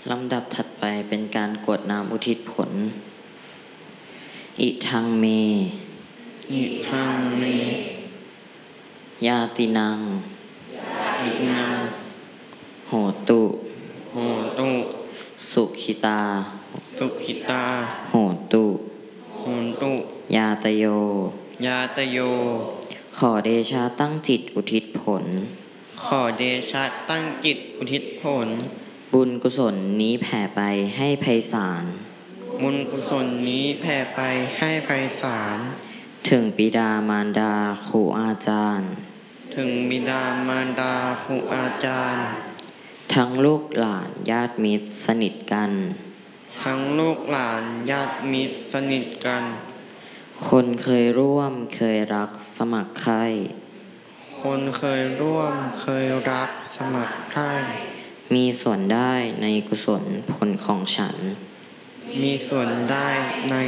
ลำดับถัดไปเป็นการกรวดน้ำอุทิศผล อิทังเมอิทังเมญาตินังอินังโหตุโหตุสุขิตาสุขิตาโหตุโหตุยาตโยยาตโยขอเดชะตั้งจิตอุทิศผลขอเดชะตั้งจิตอุทิศผลบุญกุศลนี้แผ่ไปให้ไพศาลบุญกุศลนี้แผ่ไปให้ไพศาลถึงบิดามารดาครูอาจารย์ถึงบิดามารดาครูอาจารย์ทั้งลูกหลานญาติมิตรสนิทกันทั้งลูกหลานญาติมิตรสนิทกันคนเคยร่วมเคยรักสมัครใคร่คนเคยร่วมเคยรักสมัครใคร่มีส่วนได้ในกุศลผลของฉันมีส่วนได้ใน